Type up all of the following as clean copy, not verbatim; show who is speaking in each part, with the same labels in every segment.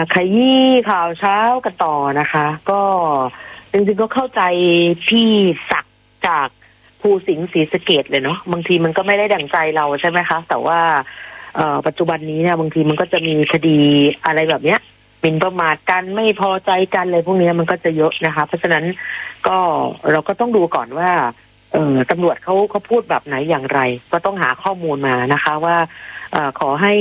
Speaker 1: ขยี้ข่าวเช้ากันต่อนะคะก็จริงๆก็เข้าใจพี่ศักดิ์จากภูสิงห์ศรีสะเกษเลยเนาะบางทีมันก็ไม่ได้ดั่งใจเราใช่ไหมคะแต่ว่าปัจจุบันนี้เนี่ยบางทีมันก็จะมีคดีอะไรแบบเนี้ยหมิ่นประมาทกันไม่พอใจกันอะไรพวกนี้มันก็จะเยอะนะคะเพราะฉะนั้นก็เราก็ต้องดูก่อนว่าตำรวจเขาพูดแบบไหนอย่างไรก็ต้องหาข้อมูลมานะคะว่าขอให้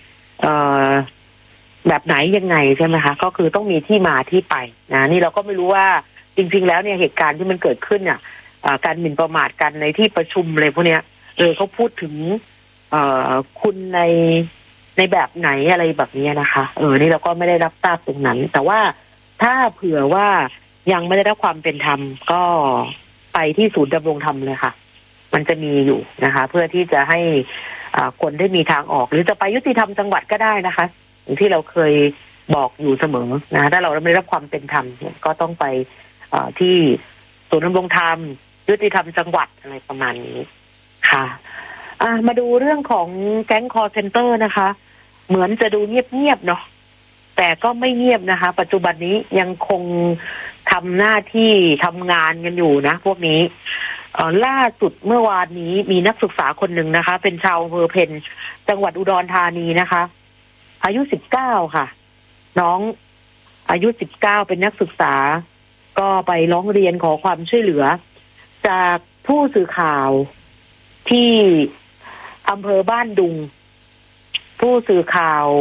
Speaker 1: แบบไหนยังไงใช่ไหมคะก็คือต้องมีที่มาที่ไปนะนี่เราก็ไม่รู้ว่าจริงๆแล้วเนี่ยเหตุการณ์ที่มันเกิดขึ้นเนี่ยการหมิ่นประมาทกันในที่ประชุมเลยพวกเนี้ยเขาพูดถึงคุณในแบบไหนอะไรแบบนี้นะคะนี่เราก็ไม่ได้รับทราบตรงนั้นแต่ว่าถ้าเผื่อว่ายังไม่ได้รับความเป็นธรรมก็ไปที่ศูนย์ดำรงธรรมเลยค่ะมันจะมีอยู่นะคะเพื่อที่จะให้คนได้มีทางออกหรือจะไปยุติธรรมจังหวัดก็ได้นะคะอย่างที่เราเคยบอกอยู่เสมอนะถ้าเราไม่ได้รับความเป็นธรรมก็ต้องไปที่ศูนย์ดำรงธรรมยุติธรรมจังหวัดอะไรประมาณนี้ค่ะมาดูเรื่องของแก๊งคอลเซ็นเตอร์นะคะเหมือนจะดูเงียบๆเนาะแต่ก็ไม่เงียบนะคะปัจจุบันนี้ยังคงทำหน้าที่ทำงานกันอยู่นะพวกนี้ล่าสุดเมื่อวานนี้มีนักศึกษาคนหนึ่งนะคะเป็นชาวอำเภอเพนจังหวัดอุดรธานีนะคะอายุ19ค่ะน้องอายุ19เป็นนักศึกษาก็ไปร้องเรียนขอความช่วยเหลือจากผู้สื่อข่าวที่อำเภอบ้านดุงผู้สื่อข่าว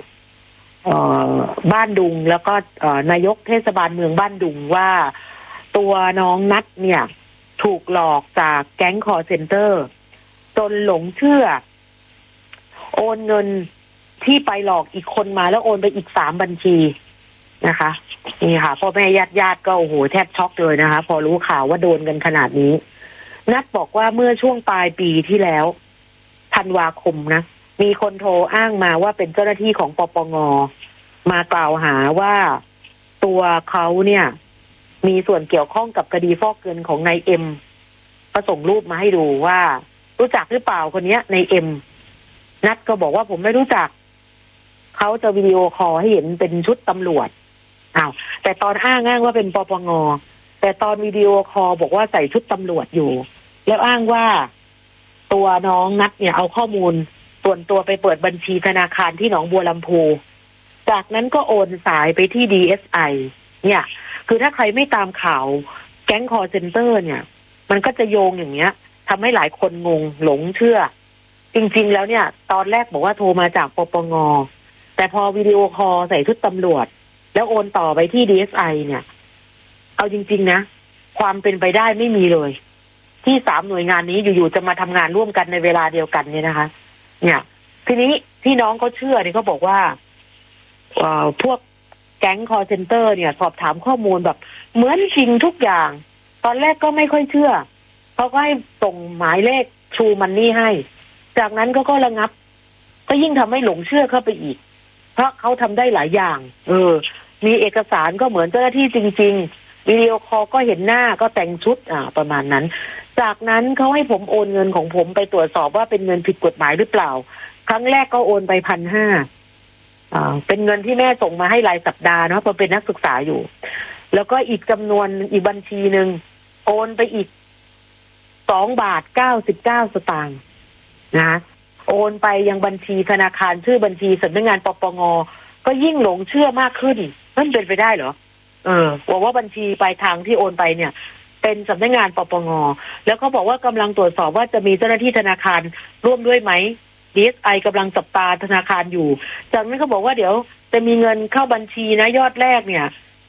Speaker 1: บ้านดุงแล้วก็นายกเทศบาลเมืองบ้านดุงว่าตัวน้องนัทเนี่ยถูกหลอกจากแก๊งคอลเซ็นเตอร์จนหลงเชื่อโอนเงินที่ไปหลอกอีกคนมาแล้วโอนไปอีก3บัญชีนะคะนี่ค่ะพ่อแม่ญาติก็โอ้โหแทบช็อกเลยนะคะพอรู้ข่าวว่าโดนกันขนาดนี้นัทบอกว่าเมื่อช่วงปลายปีที่แล้วธันวาคมนะมีคนโทรอ้างมาว่าเป็นเจ้าหน้าที่ของปปง.มากล่าวหาว่าตัวเขาเนี่ยมีส่วนเกี่ยวข้องกับคดีฟอกเงินของนายเอ็มก็ส่งรูปมาให้ดูว่ารู้จักหรือเปล่าคนนี้นายเอ็มนัทก็บอกว่าผมไม่รู้จักเขาจะวิดีโอคอลให้เห็นเป็นชุดตำรวจแต่ตอนอ้างว่าเป็นปปง.แต่ตอนวิดีโอคอลบอกว่าใส่ชุดตำรวจอยู่แล้วอ้างว่าตัวน้องนัทเนี่ยเอาข้อมูลส่วนตัวไปเปิดบัญชีธนาคารที่หนองบัวลำพูจากนั้นก็โอนสายไปที่ DSI เนี่ยคือถ้าใครไม่ตามข่าวแก๊งคอลเซ็นเตอร์เนี่ยมันก็จะโยงอย่างเงี้ยทำให้หลายคนงงหลงเชื่อจริงๆแล้วเนี่ยตอนแรกบอกว่าโทรมาจากปปง.แต่พอวิดีโอคอลใส่ชุดตำรวจแล้วโอนต่อไปที่ DSI เนี่ยเอาจริงๆนะความเป็นไปได้ไม่มีเลยที่3หน่วยงานนี้อยู่ๆจะมาทำงานร่วมกันในเวลาเดียวกันเนี่ยนะคะเนี่ยทีนี้ที่น้องเขาเชื่อเนี่ยเขาบอกว่าพวกแก๊งคอลเซ็นเตอร์เนี่ยสอบถามข้อมูลแบบเหมือนจริงทุกอย่างตอนแรกก็ไม่ค่อยเชื่อเขาก็ให้ส่งหมายเลขชูมันนี่ให้จากนั้นก็ระงับก็ยิ่งทำให้หลงเชื่อเข้าไปอีกเพราะเขาทำได้หลายอย่างมีเอกสารก็เหมือนเจ้าหน้าที่จริงๆวิดีโอคอลก็เห็นหน้าก็แต่งชุดประมาณนั้นจากนั้นเขาให้ผมโอนเงินของผมไปตรวจสอบว่าเป็นเงินผิดกฎหมายหรือเปล่าครั้งแรกก็โอนไป1,500เป็นเงินที่แม่ส่งมาให้รายสัปดาห์เนาะเพราะเป็นนักศึกษาอยู่แล้วก็อีกจำนวนอีกบัญชีหนึ่งโอนไปอีก2.99 บาทนะโอนไปยังบัญชีธนาคารชื่อบัญชีสำนักงานปปง.ก็ยิ่งหลงเชื่อมากขึ้นมันเป็นไปได้เหรอบอกว่าบัญชีปลายทางที่โอนไปเนี่ยเป็นสำนักงานปปง.แล้วเขาบอกว่ากำลังตรวจสอบว่าจะมีเจ้าหน้าที่ธนาคารร่วมด้วยไหม DSI กำลังจับตาธนาคารอยู่จากนั้นเขาบอกว่าเดี๋ยวจะมีเงินเข้าบัญชีนะยอดแรกเนี่ย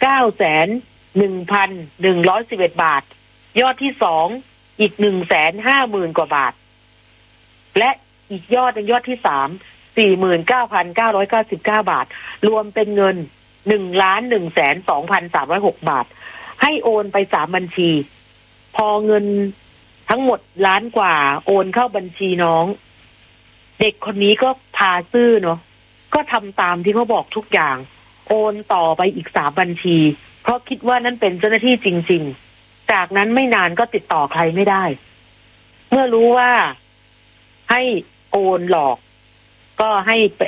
Speaker 1: 911,111 บาทยอดที่2อีก150,000 กว่าบาทและอีกยอดเป็นยอดที่3 49,999 บาทรวมเป็นเงิน1,102,306 บาทให้โอนไป3บัญชีพอเงินทั้งหมดล้านกว่าโอนเข้าบัญชีน้องเด็กคนนี้ก็พาซื่อเนาะก็ทำตามที่เขาบอกทุกอย่างโอนต่อไปอีก3บัญชีเพราะคิดว่านั่นเป็นเจ้าหน้าที่จริงๆจากนั้นไม่นานก็ติดต่อใครไม่ได้เมื่อรู้ว่าให้โอนหลอกก็ให้